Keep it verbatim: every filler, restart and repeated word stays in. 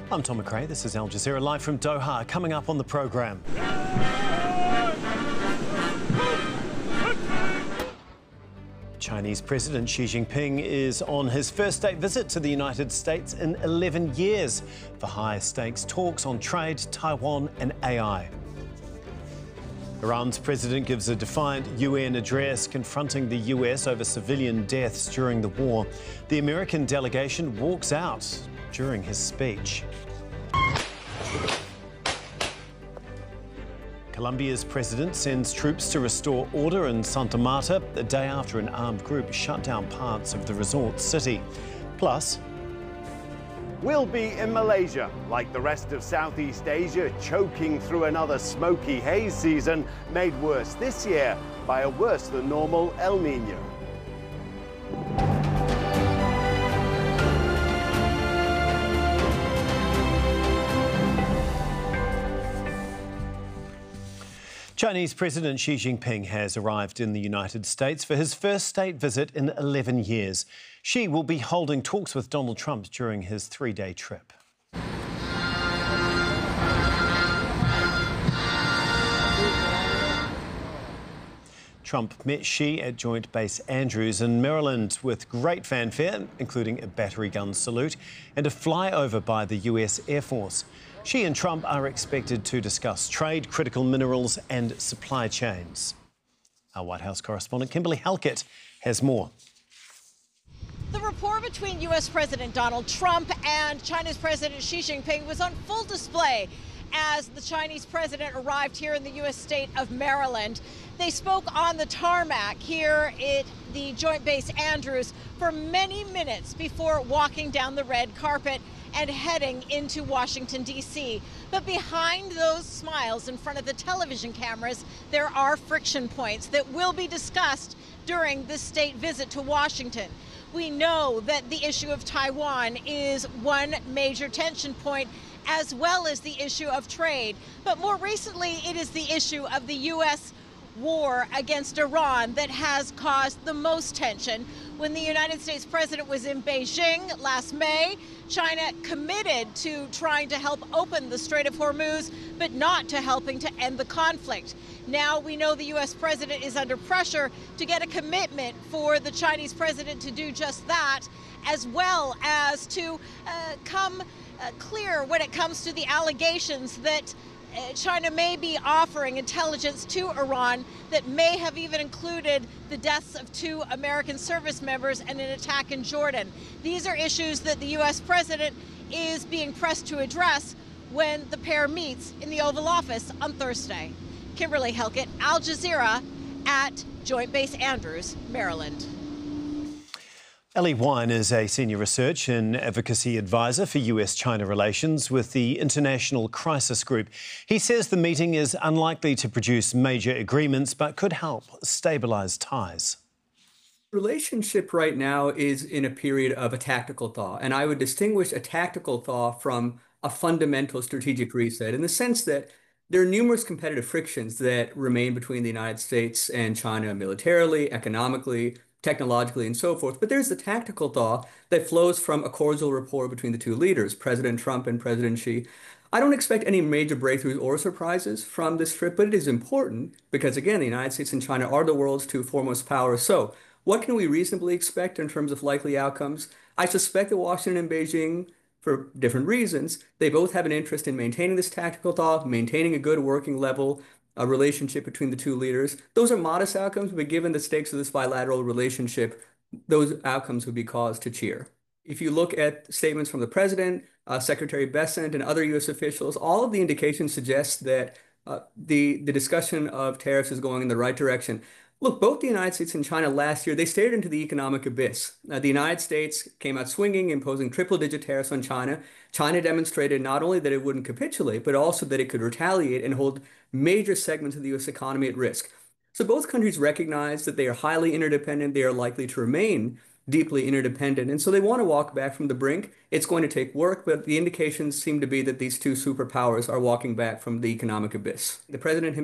I'm Tom McRae. This is Al Jazeera live from Doha. Coming up on the programme. Chinese President Xi Jinping is on his first state visit to the United States in eleven years for high-stakes talks on trade, Taiwan and A I. Iran's president gives a defiant U N address confronting the U S over civilian deaths during the war. The American delegation walks out during his speech. Colombia's president sends troops to restore order in Santa Marta the day after an armed group shut down parts of the resort city. Plus, we'll be in Malaysia, like the rest of Southeast Asia, choking through another smoky haze season, made worse this year by a worse than normal El Nino. Chinese President Xi Jinping has arrived in the United States for his first state visit in eleven years. Xi will be holding talks with Donald Trump during his three-day trip. Trump met Xi at Joint Base Andrews in Maryland with great fanfare, including a battery gun salute and a flyover by the U S Air Force. Xi and Trump are expected to discuss trade, critical minerals and supply chains. Our White House correspondent Kimberly Halkett has more. The rapport between U S President Donald Trump and China's President Xi Jinping was on full display as the Chinese president arrived here in the U S state of Maryland. They spoke on the tarmac here at the Joint Base Andrews for many minutes before walking down the red carpet and heading into Washington, D C But behind those smiles in front of the television cameras, there are friction points that will be discussed during this state visit to Washington. We know that the issue of Taiwan is one major tension point, as well as the issue of trade. But more recently, it is the issue of the U S war against Iran that has caused the most tension. When the United States president was in Beijing last May, China committed to trying to help open the Strait of Hormuz, but not to helping to end the conflict. Now we know the U S president is under pressure to get a commitment for the Chinese president to do just that, as well as to uh, come uh, clear when it comes to the allegations that China may be offering intelligence to Iran that may have even included the deaths of two American service members and an attack in Jordan. These are issues that the U S president is being pressed to address when the pair meets in the Oval Office on Thursday. Kimberly Halkett, Al Jazeera at Joint Base Andrews, Maryland. Ellie Wine is a senior research and advocacy advisor for U S China relations with the International Crisis Group. He says the meeting is unlikely to produce major agreements, but could help stabilise ties. The relationship right now is in a period of a tactical thaw, and I would distinguish a tactical thaw from a fundamental strategic reset in the sense that there are numerous competitive frictions that remain between the United States and China militarily, economically, technologically, and so forth. But there's the tactical thaw that flows from a cordial rapport between the two leaders, President Trump and President Xi. I don't expect any major breakthroughs or surprises from this trip, but it is important because, again, the United States and China are the world's two foremost powers. So what can we reasonably expect in terms of likely outcomes? I suspect that Washington and Beijing, for different reasons, they both have an interest in maintaining this tactical thaw, maintaining a good working level a relationship between the two leaders. Those are modest outcomes, but given the stakes of this bilateral relationship, those outcomes would be cause to cheer. If you look at statements from the president, uh, Secretary Bessent, and other U S officials, all of the indications suggest that uh, the, the discussion of tariffs is going in the right direction. Look, both the United States and China last year, they stared into the economic abyss. Uh, the United States came out swinging, imposing triple-digit tariffs on China. China demonstrated not only that it wouldn't capitulate, but also that it could retaliate and hold major segments of the U S economy at risk. So both countries recognize that they are highly interdependent. They are likely to remain deeply interdependent. And so they want to walk back from the brink. It's going to take work, but the indications seem to be that these two superpowers are walking back from the economic abyss. The president himself